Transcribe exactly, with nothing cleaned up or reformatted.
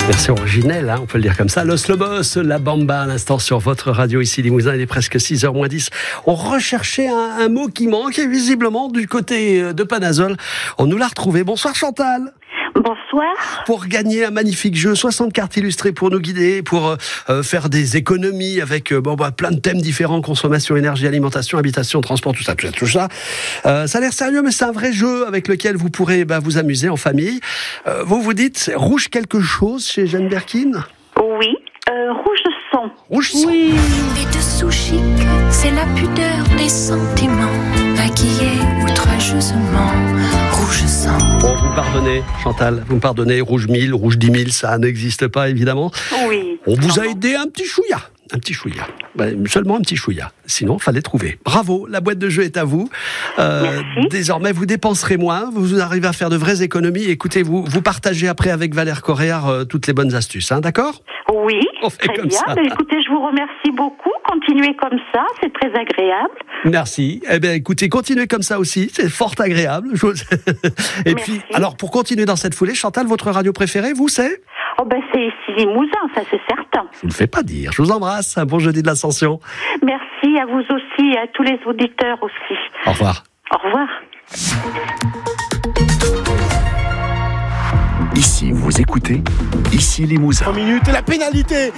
Version originelle, hein, on peut le dire comme ça. Los Lobos, la bamba à l'instant sur votre radio ici Limousin. Il est presque six heures moins dix. On recherchait un, un mot qui manque et visiblement du côté de Panazol. On nous l'a retrouvé. Bonsoir Chantal. Bonsoir. Pour gagner un magnifique jeu, soixante cartes illustrées pour nous guider, pour euh, faire des économies avec euh, bon, bah, plein de thèmes différents, consommation, énergie, alimentation, habitation, transport, tout ça, tout ça, tout ça. Euh, ça a l'air sérieux, mais c'est un vrai jeu avec lequel vous pourrez bah, vous amuser en famille. Euh, vous vous dites, c'est rouge quelque chose chez Jeanne Birkin ? Oui, euh, rouge sang. Rouge sang. Oui. Et dessous chic, c'est la pudeur des sentiments, maquillés outrageusement, rouge sang. Bon, vous me pardonnez, Chantal, vous me pardonnez, rouge mille, rouge dix mille, ça n'existe pas évidemment. Oui. On vous a aidé un petit chouïa, un petit chouïa, ben, seulement un petit chouïa, sinon il fallait trouver. Bravo, la boîte de jeu est à vous. Euh, désormais, vous dépenserez moins, vous arrivez à faire de vraies économies. Écoutez, vous, vous partagez après avec Valère Coréard euh, toutes les bonnes astuces, hein, d'accord ? Oui, très comme bien. ça. Mais écoutez, je vous remercie beaucoup. Continuez comme ça, c'est très agréable. Merci. Eh bien, écoutez, continuez comme ça aussi, c'est fort agréable. Et Merci. puis, alors, pour continuer dans cette foulée, Chantal, votre radio préférée, vous, c'est ? Oh ben c'est ici Limousin, ça c'est certain. Je ne le fais pas dire. Je vous embrasse. Un bon jeudi de l'Ascension. Merci à vous aussi et à tous les auditeurs aussi. Au revoir. Au revoir. Ici, vous écoutez Ici Limousin. trois minutes et la pénalité